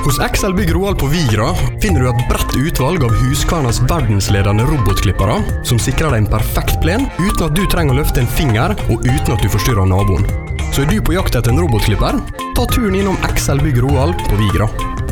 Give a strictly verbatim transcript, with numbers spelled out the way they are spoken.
Hos Excel Bygg Roald på Vigra finner du et bredt utvalg av Husqvarnas verdensledende robotklippere som sikrer deg en perfekt plen uten at du trenger å løfte en finger og uten at du forstyrrer naboen. Så er du på jakt etter en robotklipper? Ta turen innom Excel Bygg Roald på Vigra.